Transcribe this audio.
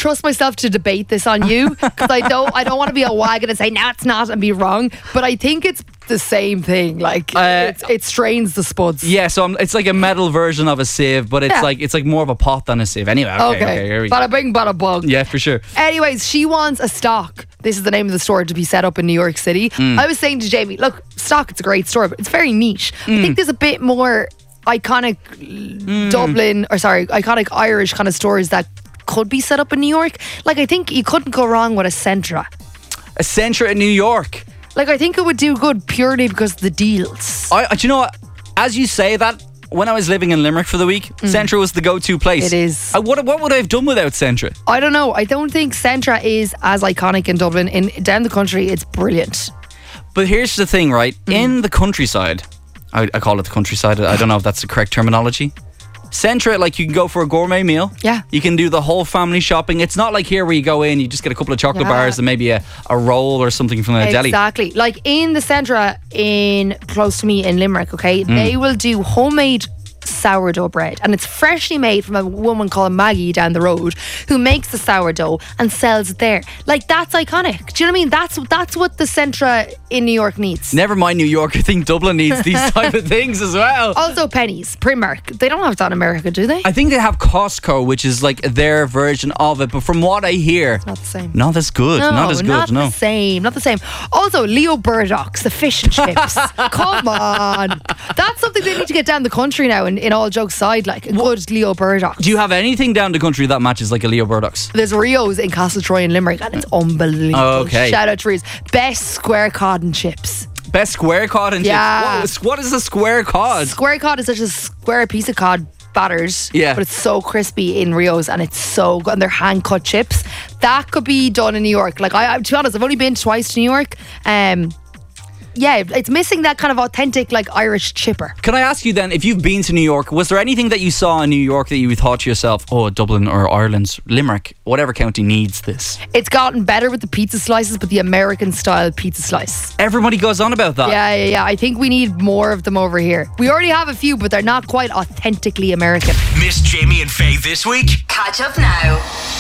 trust myself to debate this on you because I don't want to be a wagon and say no, it's not and be wrong. But I think it's the same thing. Like it strains the spuds. Yeah, so it's like a metal version of a sieve, but it's like more of a pot than a sieve. Anyway, okay, here we go. Bada bing, bada bug. Yeah, for sure. Anyways, she wants a stock. This is the name of the store to be set up in New York City. I was saying to Jamie, look, stock, it's a great store, but it's very niche. I think there's a bit more iconic iconic Irish kind of stores that could be set up in New York. Like, I think you couldn't go wrong with a Centra. A Centra in New York. Like, I think it would do good purely because of the deals. Do you know what? As you say that, when I was living in Limerick for the week, Centra was the go-to place. It is. What would I have done without Centra? I don't know. I don't think Centra is as iconic in Dublin. Down the country, it's brilliant. But here's the thing, right? In the countryside, I call it the countryside. I don't know if that's the correct terminology. Centra, like, you can go for a gourmet meal. Yeah. You can do the whole family shopping. It's not like here where you go in, you just get a couple of chocolate bars and maybe a roll or something from a deli. Exactly. Like in the Centra close to me in Limerick, okay, they will do homemade sourdough bread, and it's freshly made from a woman called Maggie down the road who makes the sourdough and sells it there. Like, that's iconic. Do you know what I mean? That's what the Centra in New York needs. Never mind New York, I think Dublin needs these type of things as well. Also Pennies, Primark. They don't have that in America, do they? I think they have Costco, which is like their version of it, but from what I hear, Not the same. not as good. Not as good. Not the same. Also, Leo Burdocks, the fish and chips. Come on. That's something they need to get down the country now, in all jokes aside, like a good Leo Burdocks. Do you have anything down the country that matches like a Leo Burdocks? There's Rio's in Castletroy in Limerick, and it's unbelievable. Oh, okay. Shout out to Rio's. Best square cod and chips. Best square cod and chips. What is a square cod? Square cod is such a square piece of cod battered, but it's so crispy in Rio's, and it's so good, and they're hand cut chips. That could be done in New York. Like, to be honest, I've only been twice to New York. It's missing that kind of authentic, like, Irish chipper. Can I ask you then, if you've been to New York, was there anything that you saw in New York that you thought to yourself, oh, Dublin or Ireland, Limerick, whatever county needs this? It's gotten better with the pizza slices, but the American style pizza slice. Everybody goes on about that. Yeah. I think we need more of them over here. We already have a few, but they're not quite authentically American. Miss Jamie and Faye this week? Catch up now.